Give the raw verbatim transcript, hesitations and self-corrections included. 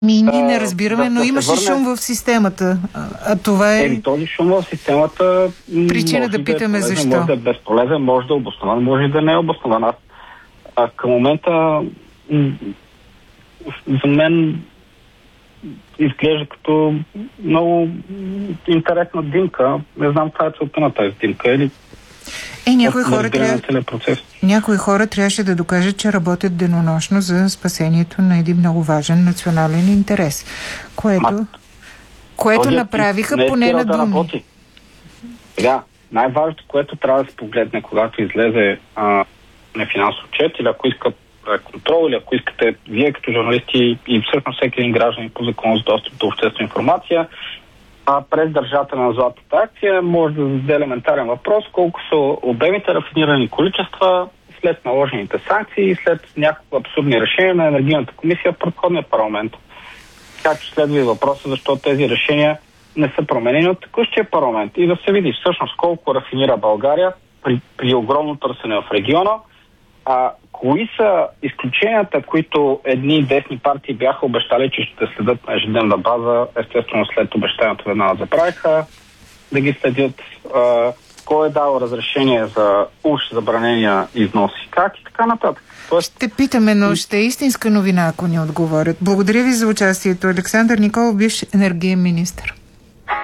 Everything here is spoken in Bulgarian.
Ми, ние не разбираме, да, но да имаше върне... шум в системата. А, а това е... Еми, този шум в системата... Причина да питаме да е защо. Може да е безполезен, може да е обоснован, може да не е обоснован. Аз а, към момента м- за мен изглежда като много интересна димка. Не знам това е целта на тази димка. Или... Е, някои хора, трябва... някои хора трябваше да докажат, че работят денонощно за спасението на един много важен национален интерес, което, Ма, което направиха поне на думи. Да Сега, най-важното, което трябва да се погледне, когато излезе а, на финансов отчет, или ако искат контрол, или ако искате вие като журналисти и всъщност всеки един граждан по закон за достъп до обществена информация, а през държата на златната акция може да зададе елементарен въпрос колко са обемите рафинирани количества след наложените санкции и след някакво абсурдни решения на Енергийната комисия в предходния парламент. Така че следва и въпроса защо тези решения не са променени от текущия парламент и да се види всъщност колко рафинира България при, при огромно търсене в региона, а кои са изключенията, които едни и десни партии бяха обещали, че ще следят на ежедневна база, естествено след обещанието веднага забравиха да ги следят, а, кой е дал разрешение за уж забранения износи, как и така нататък. Тоест... Ще питаме, но ще е истинска новина, ако ни отговорят. Благодаря ви за участието. Александър Николов, бивш енергиен министър.